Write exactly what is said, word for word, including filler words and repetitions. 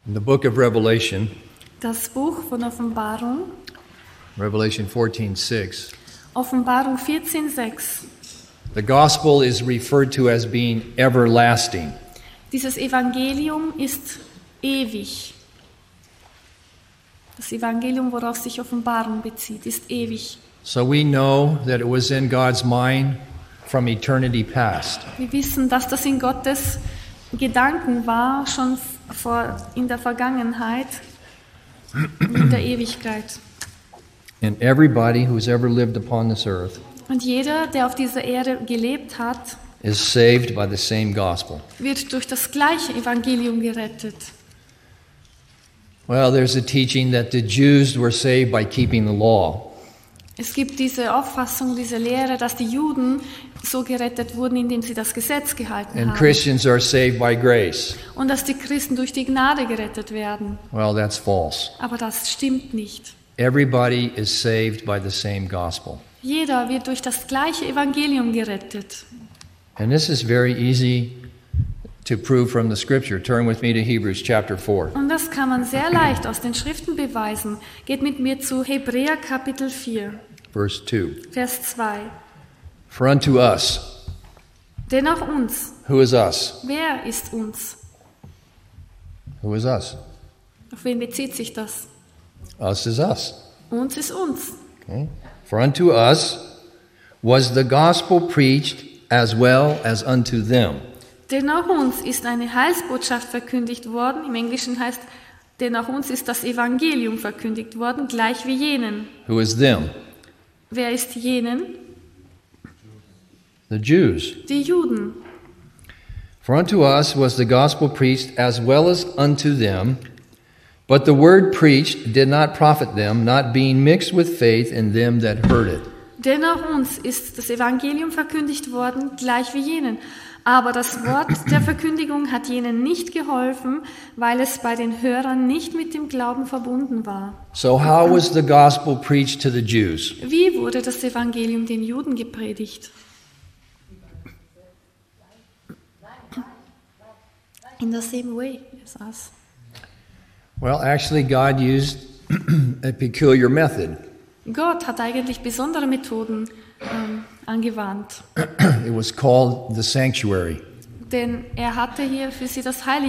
In the book of Revelation, Das Buch von Offenbarung, Revelation fourteen six, Offenbarung vierzehn sechs. the gospel is referred to as being everlasting. Dieses Evangelium ist ewig. Das Evangelium, worauf sich Offenbarung bezieht, ist ewig. So we know that it was in God's mind from eternity past. Wir wissen, dass das in Gottes Gedanken war, schon vor, in der Vergangenheit, in der Ewigkeit. And everybody who's ever lived upon this earth Und jeder, der auf dieser Erde gelebt hat, is saved by the same gospel. wird durch das gleiche Evangelium gerettet. Well, there's a teaching that the Jews were saved by keeping the law. Es gibt diese Auffassung, diese Lehre, dass die Juden so gerettet wurden, indem sie das Gesetz gehalten And haben. Christians are saved by grace. Und dass die Christen durch die Gnade gerettet werden. Well, that's false. Aber das stimmt nicht. Everybody is saved by the same gospel. Jeder wird durch das gleiche Evangelium gerettet. And this is very easy to prove from the scripture. Turn with me to Hebrews chapter four. Und das kann man sehr leicht aus den Schriften beweisen. Geht mit mir zu Hebräer Kapitel vier, Verse two. Vers zwei. For unto us, Denn auch uns, who is us? wer ist uns? Who is us? Auf wen bezieht sich das? Us is us. Uns ist uns. Okay? For unto us was the gospel preached as well as unto them. Denn auch uns ist eine Heilsbotschaft verkündigt worden. Im Englischen heißt, denn auch uns ist das Evangelium verkündigt worden, gleich wie jenen. Who is them? Wer ist jenen? The Jews. Die Juden. For unto us was the gospel preached as well as unto them, but the word preached did not profit them, not being mixed with faith in them that heard it. Denn auch uns ist das Evangelium verkündigt worden, gleich wie jenen. Aber das Wort der Verkündigung hat jenen nicht geholfen, weil es bei den Hörern nicht mit dem Glauben verbunden war. So how was the gospel preached to the Jews? Wie wurde das Evangelium den Juden gepredigt? In the same way as us. Well, actually God used a peculiar method. Gott hat eigentlich besondere Methoden ähm, angewandt. It was called the sanctuary. Denn er hatte hier für sie das Heiligtum